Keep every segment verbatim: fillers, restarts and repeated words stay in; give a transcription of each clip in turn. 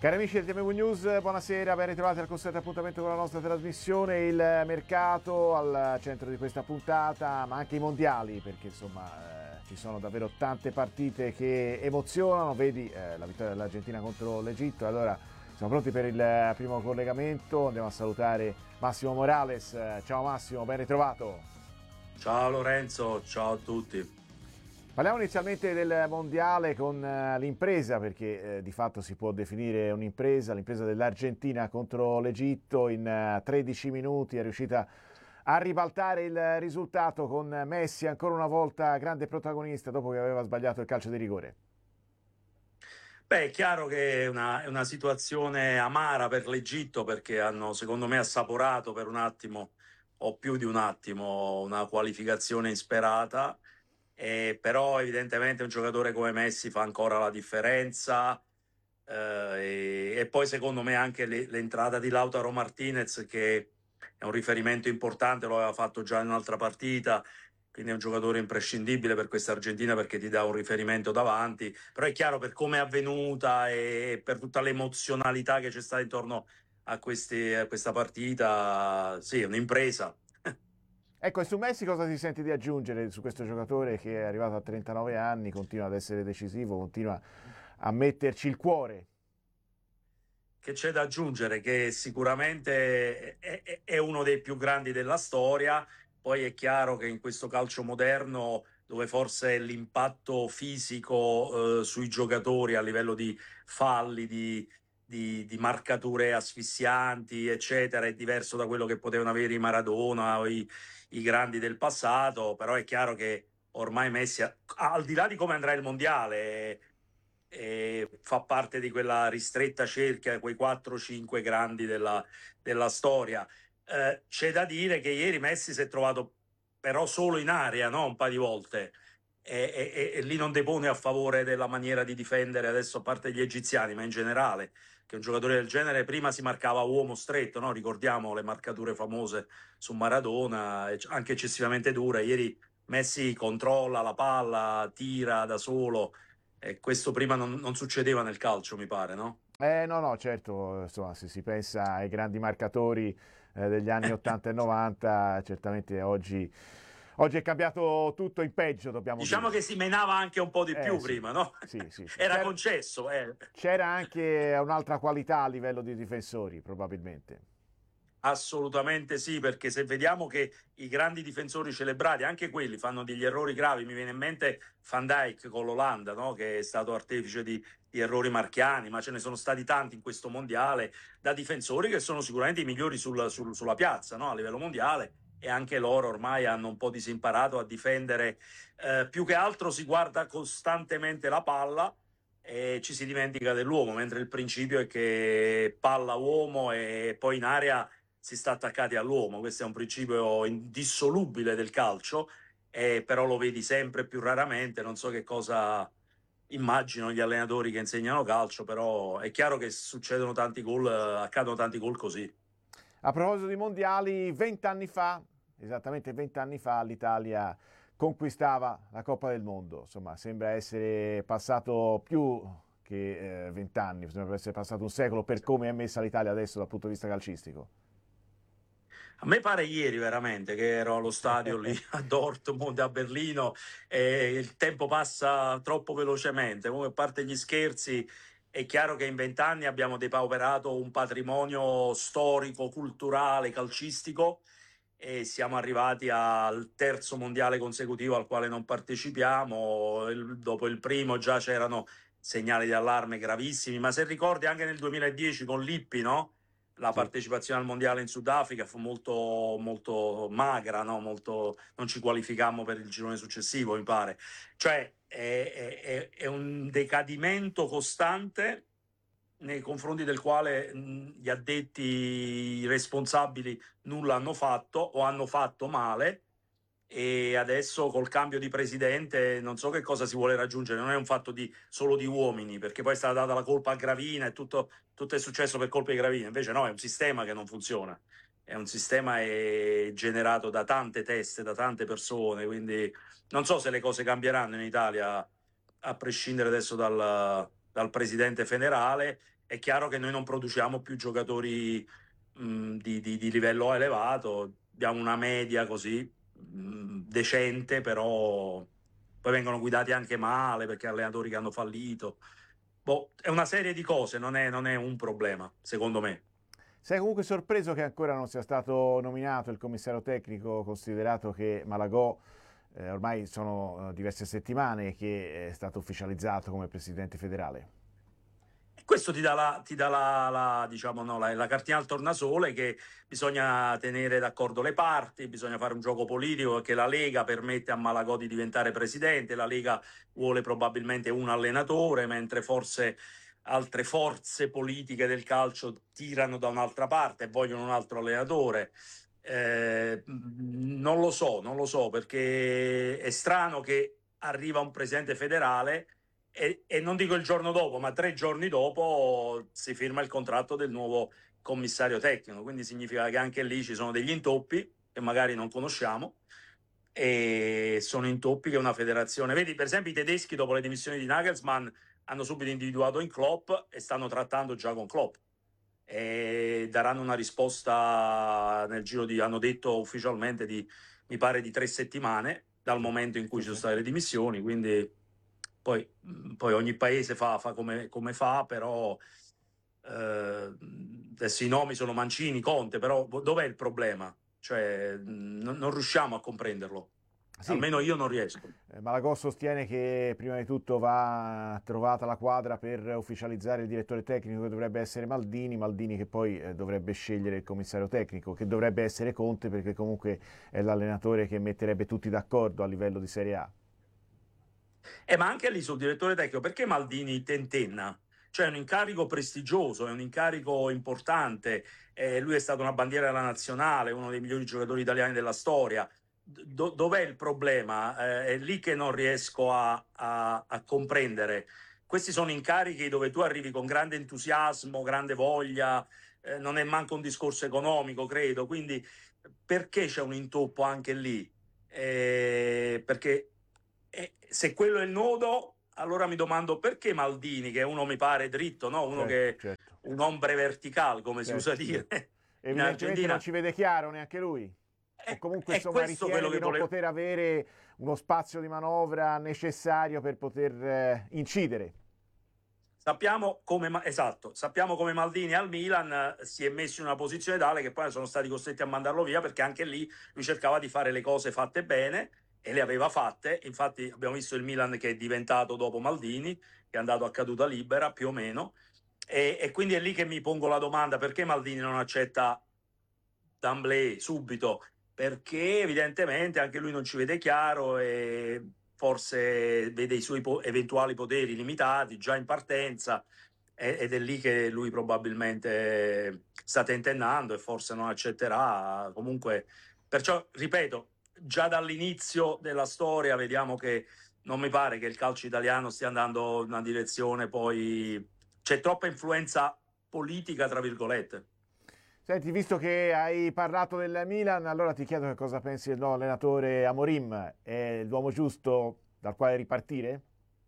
Cari amici del T M V News, buonasera, ben ritrovati al consueto appuntamento con la nostra trasmissione. Il mercato al centro di questa puntata, ma anche i mondiali, perché insomma eh, ci sono davvero tante partite che emozionano. Vedi eh, la vittoria dell'Argentina contro l'Egitto. Allora siamo pronti per il primo collegamento, andiamo a salutare Massimo Morales. Ciao Massimo, ben ritrovato. Ciao Lorenzo, ciao a tutti. Parliamo inizialmente del mondiale con uh, l'impresa, perché eh, di fatto si può definire un'impresa, l'impresa dell'Argentina contro l'Egitto. In uh, tredici minuti è riuscita a ribaltare il risultato con Messi ancora una volta grande protagonista dopo che aveva sbagliato il calcio di rigore. Beh, è chiaro che è una, è una situazione amara per l'Egitto, perché hanno secondo me assaporato per un attimo o più di un attimo una qualificazione insperata. Eh, però evidentemente un giocatore come Messi fa ancora la differenza, eh, e, e poi secondo me anche le- l'entrata di Lautaro Martinez, che è un riferimento importante, lo aveva fatto già in un'altra partita, quindi è un giocatore imprescindibile per questa Argentina perché ti dà un riferimento davanti. Però è chiaro, per come è avvenuta e per tutta l'emozionalità che c'è stata intorno a, questi- a questa partita, sì, è un'impresa. Ecco, e su Messi cosa ti senti di aggiungere su questo giocatore che è arrivato a trentanove anni, continua ad essere decisivo, continua a metterci il cuore? Che c'è da aggiungere? Che sicuramente è, è- è uno dei più grandi della storia. Poi è chiaro che in questo calcio moderno, dove forse l'impatto fisico eh, sui giocatori a livello di falli, di, di- di marcature asfissianti, eccetera, è diverso da quello che potevano avere i Maradona o i, i grandi del passato. Però è chiaro che ormai Messi, al di là di come andrà il mondiale, e fa parte di quella ristretta cerchia, quei quattro cinque grandi della, della storia. Eh, c'è da dire che ieri Messi si è trovato però solo in area, no? Un paio di volte. E, e- e lì non depone a favore della maniera di difendere, adesso a parte gli egiziani, ma in generale, che un giocatore del genere prima si marcava uomo stretto, no? Ricordiamo le marcature famose su Maradona, anche eccessivamente dure. Ieri Messi controlla la palla, tira da solo, e questo prima non, non succedeva nel calcio, mi pare, no? Eh no, no, certo, insomma, se si pensa ai grandi marcatori eh, degli anni ottanta e novanta, certamente oggi, oggi è cambiato tutto in peggio, dobbiamo Diciamo che dire. si menava anche un po' di Eh più sì, prima, no? sì, sì, sì. Era C'era, concesso, eh. c'era anche un'altra qualità a livello di difensori, probabilmente. Assolutamente sì, perché se vediamo che i grandi difensori celebrati, anche quelli, fanno degli errori gravi, mi viene in mente Van Dijk con l'Olanda, no? Che è stato artefice di, di errori marchiani, ma ce ne sono stati tanti in questo mondiale, da difensori che sono sicuramente i migliori sul- sul- sulla piazza, no? A livello mondiale, e anche loro ormai hanno un po' disimparato a difendere. Eh, più che altro si guarda costantemente la palla e ci si dimentica dell'uomo, mentre il principio è che palla uomo e poi in area si sta attaccati all'uomo. Questo è un principio indissolubile del calcio, eh, però lo vedi sempre più raramente. Non so che cosa immagino gli allenatori che insegnano calcio, però è chiaro che succedono tanti gol, eh, accadono tanti gol così. A proposito di mondiali, vent'anni fa, esattamente vent'anni fa, l'Italia conquistava la Coppa del Mondo. Insomma, sembra essere passato più che vent'anni, sembra essere passato un secolo per come è messa l'Italia adesso dal punto di vista calcistico. A me pare ieri veramente che ero allo stadio lì a Dortmund, a Berlino, e il tempo passa troppo velocemente. Comunque, a parte gli scherzi, è chiaro che in vent'anni abbiamo depauperato un patrimonio storico, culturale, calcistico, e siamo arrivati al terzo mondiale consecutivo al quale non partecipiamo. Il- dopo il primo già c'erano segnali di allarme gravissimi, ma se ricordi anche nel duemiladieci con Lippi, no? La Sì. partecipazione al mondiale in Sudafrica fu molto, molto magra, no? Molto, non ci qualificammo per il girone successivo, mi pare. Cioè è, è- è un decadimento costante nei confronti del quale mh, gli addetti, i responsabili nulla hanno fatto o hanno fatto male, e adesso col cambio di presidente non so che cosa si vuole raggiungere. Non è un fatto di, solo di uomini, perché poi è stata data la colpa a Gravina e tutto, tutto è successo per colpa di Gravina. Invece no, è un sistema che non funziona, è un sistema è generato da tante teste, da tante persone, quindi non so se le cose cambieranno in Italia a prescindere adesso dal, dal presidente federale. è chiaro che noi non produciamo più giocatori mh, di, di, di livello elevato, abbiamo una media così mh, decente, però poi vengono guidati anche male perché allenatori che hanno fallito. Boh, è una serie di cose, non è, non è un problema, secondo me. Sei comunque sorpreso che ancora non sia stato nominato il commissario tecnico, considerato che Malagò eh, ormai sono eh, diverse settimane che è stato ufficializzato come presidente federale? Questo ti dà la, ti dà la, la, diciamo, no, la, la cartina al tornasole che bisogna tenere d'accordo le parti, bisogna fare un gioco politico che la Lega permette a Malagò di diventare presidente, la Lega vuole probabilmente un allenatore, mentre forse altre forze politiche del calcio tirano da un'altra parte e vogliono un altro allenatore. Eh, non lo so, non lo so, perché è strano che arriva un presidente federale e, e non dico il giorno dopo, ma tre giorni dopo si firma il contratto del nuovo commissario tecnico, quindi significa che anche lì ci sono degli intoppi che magari non conosciamo e sono intoppi che una federazione... Vedi, per esempio i tedeschi dopo le dimissioni di Nagelsmann hanno subito individuato in Klopp e stanno trattando già con Klopp e daranno una risposta nel giro di, hanno detto ufficialmente di, mi pare, di tre settimane dal momento in cui ci sono state le dimissioni, quindi poi, poi ogni paese fa, fa come, come fa, però eh, adesso i nomi sono Mancini, Conte, però dov'è il problema? Cioè, non, non riusciamo a comprenderlo. Sì, Almeno io non riesco. eh, Malagò sostiene che prima di tutto va trovata la quadra per ufficializzare il direttore tecnico che dovrebbe essere Maldini, Maldini che poi eh, dovrebbe scegliere il commissario tecnico, che dovrebbe essere Conte perché comunque è l'allenatore che metterebbe tutti d'accordo a livello di Serie A. Eh, ma anche lì sul direttore tecnico, perché Maldini tentenna? Cioè è un incarico prestigioso, è un incarico importante, eh, lui è stato una bandiera della nazionale, uno dei migliori giocatori italiani della storia. Do- dov'è il problema? Eh, è lì che non riesco a, a, a comprendere. Questi sono incarichi dove tu arrivi con grande entusiasmo, grande voglia, eh, non è manco un discorso economico, credo, quindi perché c'è un intoppo anche lì? Eh, perché e se quello è il nodo, allora mi domando perché Maldini, che è uno mi pare dritto, no? Uno Certo, che certo, un ombre vertical, come si usa certo, dire certo. in Evidentemente non Argentina. ci vede chiaro neanche lui. O È, comunque è insomma questo ritiene quello di che non volevo. poter avere uno spazio di manovra necessario per poter eh, incidere. Sappiamo come, esatto, sappiamo come Maldini al Milan eh, si è messo in una posizione tale che poi sono stati costretti a mandarlo via perché anche lì lui cercava di fare le cose fatte bene e le aveva fatte. Infatti abbiamo visto il Milan che è diventato dopo Maldini, che è andato a caduta libera più o meno. E, e quindi è lì che mi pongo la domanda: perché Maldini non accetta d'emblée, subito? Perché evidentemente anche lui non ci vede chiaro e forse vede i suoi po- eventuali poteri limitati già in partenza ed è lì che lui probabilmente sta tentennando e forse non accetterà. Comunque, perciò, ripeto, già dall'inizio della storia vediamo che non mi pare che il calcio italiano stia andando in una direzione, poi c'è troppa influenza politica, tra virgolette. Senti, visto che hai parlato del Milan, allora ti chiedo che cosa pensi del nuovo allenatore Amorim. È l'uomo giusto dal quale ripartire?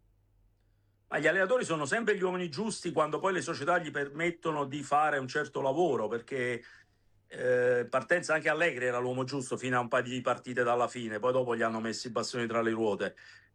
Ma gli allenatori sono sempre gli uomini giusti quando poi le società gli permettono di fare un certo lavoro, perché eh, partenza anche Allegri era l'uomo giusto fino a un paio di partite dalla fine, poi dopo gli hanno messo i bastoni tra le ruote.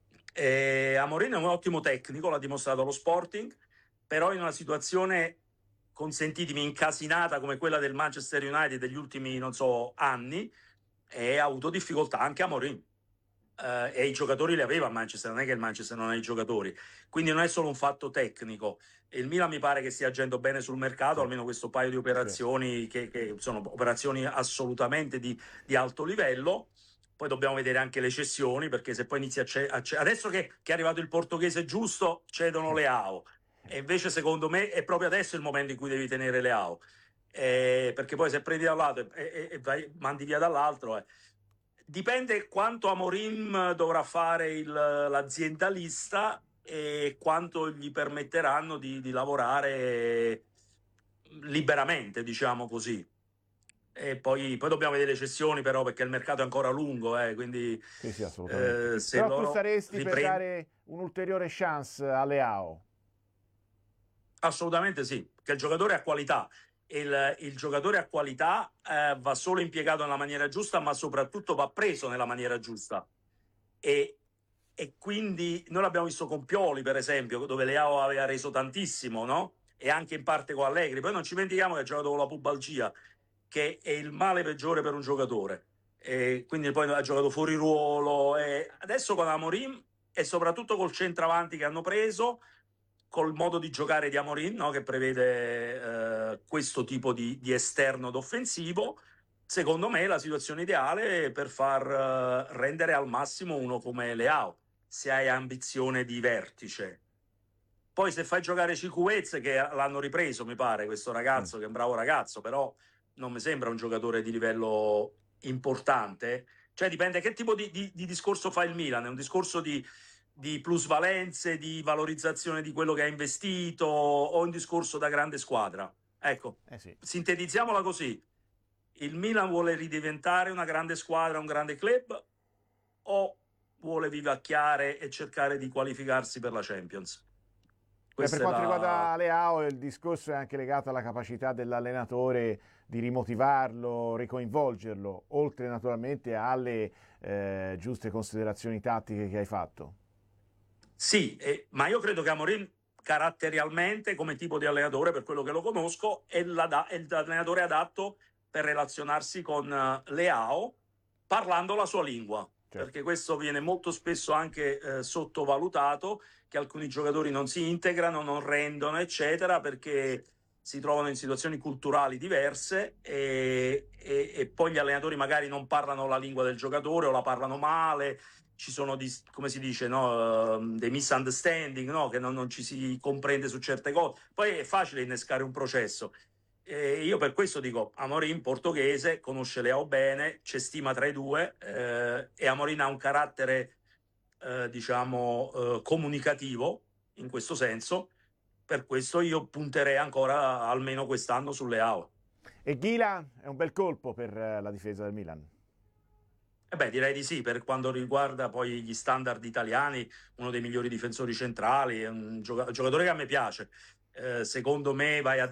E Amorim è un ottimo tecnico, l'ha dimostrato allo Sporting, però in una situazione, consentitemi, incasinata come quella del Manchester United degli ultimi, non so, anni, e ha avuto difficoltà anche Amorim. Uh, e i giocatori li aveva a Manchester, non è che il Manchester non ha i giocatori, quindi non è solo un fatto tecnico. Il Milan mi pare che stia agendo bene sul mercato, Sì, almeno questo paio di sì. operazioni che, che sono operazioni assolutamente di, di alto livello. Poi dobbiamo vedere anche le cessioni, perché se poi inizia a, ce- a ce- adesso che, che è arrivato il portoghese giusto, cedono le A O, e invece secondo me è proprio adesso il momento in cui devi tenere le A O, eh, perché poi se prendi da un lato e, e, e vai, mandi via dall'altro, eh. Dipende quanto Amorim dovrà fare il, l'aziendalista e quanto gli permetteranno di, di lavorare liberamente, diciamo così. E poi, poi dobbiamo vedere le cessioni, però, perché il mercato è ancora lungo, eh, quindi Sì, sì, assolutamente. eh, se Però tu loro saresti per riprendono. dare un'ulteriore chance alle A O. Assolutamente sì, che il giocatore ha qualità. Il, il giocatore a qualità eh, va solo impiegato nella maniera giusta, ma soprattutto va preso nella maniera giusta. E, e quindi noi l'abbiamo visto con Pioli, per esempio, dove Leao aveva reso tantissimo, no? E anche in parte con Allegri. Poi non ci dimentichiamo che ha giocato con la pubalgia, che è il male peggiore per un giocatore. E quindi poi ha giocato fuori ruolo. E adesso con Amorim e soprattutto col centravanti che hanno preso, col modo di giocare di Amorim, no? Che prevede eh, questo tipo di, di esterno d'offensivo, secondo me è la situazione ideale per far uh, rendere al massimo uno come Leao, se hai ambizione di vertice. Poi se fai giocare Cicuez, che l'hanno ripreso, mi pare, questo ragazzo, mm. che è un bravo ragazzo, però non mi sembra un giocatore di livello importante. Cioè dipende che tipo di, di, di discorso fa il Milan, è un discorso di, di plusvalenze, di valorizzazione di quello che ha investito, o un discorso da grande squadra. Ecco, eh sì. Sintetizziamola così. Il Milan vuole ridiventare una grande squadra, un grande club, o vuole vivacchiare e cercare di qualificarsi per la Champions? Beh, per quanto la... riguarda Leao, il discorso è anche legato alla capacità dell'allenatore di rimotivarlo, ricoinvolgerlo, oltre naturalmente alle eh, giuste considerazioni tattiche che hai fatto. Sì, eh, ma io credo che Amorim caratterialmente, come tipo di allenatore, per quello che lo conosco, è, è l'allenatore adatto per relazionarsi con uh, Leao parlando la sua lingua. Certo. Perché questo viene molto spesso anche eh, sottovalutato, che alcuni giocatori non si integrano, non rendono, eccetera, perché si trovano in situazioni culturali diverse e, e, e poi gli allenatori magari non parlano la lingua del giocatore o la parlano male, ci sono, di, come si dice, no, uh, dei misunderstanding, no? Che non, non ci si comprende su certe cose. Poi è facile innescare un processo. E io per questo dico, Amorim portoghese, conosce Leao bene, c'è stima tra i due eh, e Amorim ha un carattere, eh, diciamo, eh, comunicativo in questo senso. Per questo io punterei ancora almeno quest'anno su Leao. E Ghila è un bel colpo per la difesa del Milan? Eh beh, direi di sì, per quanto riguarda poi gli standard italiani, uno dei migliori difensori centrali, è un giocatore che a me piace. Eh, secondo me vai a